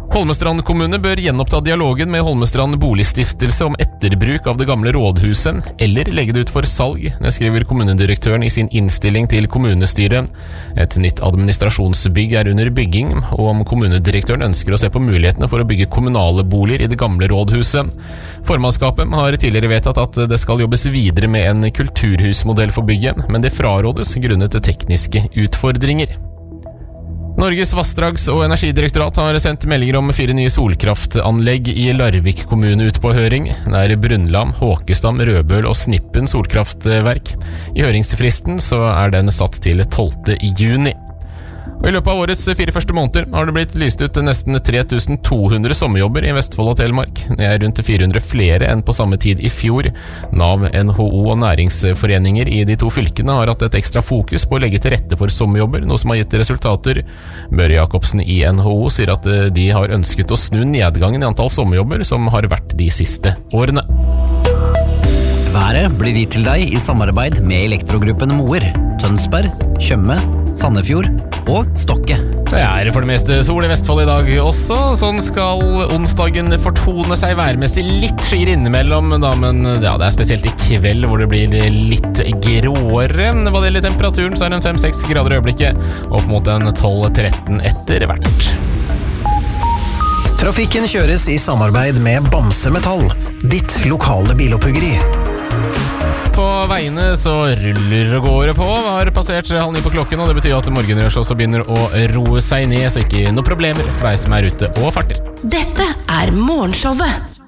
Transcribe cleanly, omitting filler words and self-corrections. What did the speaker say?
Holmestrand kommune bør gjenoppta dialogen med Holmestrand boligstiftelse om etterbruk av det gamle rådhuset, eller legge det ut for salg, det skriver kommunedirektøren i sin innstilling til kommunestyret. Et nytt administrasjonsbygg er under bygging, og om kommunedirektøren ønsker å se på mulighetene for å bygge kommunale boliger i det gamle rådhuset. Formannskapet har tidligere vedtatt at det skal jobbes videre med en kulturhusmodell for bygget, men det frarådes grunnet tekniske utfordringer. Norges vassdrags- og energidirektorat har sendt meldinger om 4 nye solkraftanlegg i Larvik kommune ut på høring. Det er Brunland, Håkestam, Rødbøl og Snippen solkraftverk. I høringsfristen så er den satt til 12. juni. Og i løpet av årets 4 første måneder har det blitt lyst ut nesten 3200 sommerjobber i Vestfold og Telemark. Det er rundt 400 flere enn på samme tid i fjor. NAV, NHO og næringsforeninger i de 2 fylkene har hatt et ekstra fokus på å legge til rette for sommerjobber, noe som har gitt resultater. Børre Jacobsen i NHO sier at de har ønsket å snu nedgangen i antall sommerjobber som har vært de siste årene. Været blir gitt til deg i samarbeid med Elektrogruppen Moer, Tønsberg, Tjøme, Sandefjord og Stokke. Det er for det meste sol i Vestfold i dag også. Sånn skal onsdagen fortone seg værmessig litt skyer innimellom, da, men ja, det er spesielt i kveld hvor det blir litt gråere. Hva det gjelder temperaturen, så er det 5-6 grader i øyeblikket, opp mot en 12-13 etter hvert. Trafikken kjøres i samarbeid med Bamse Metall, ditt lokale biloppuggeri. På veiene så ruller og går det på. Vi har passert 8:30 på klokken, og det betyr at morgenrørs også begynner å roe seg ned, så ikke noe problemer for deg som er ute og farter. Dette er Morgenshowet.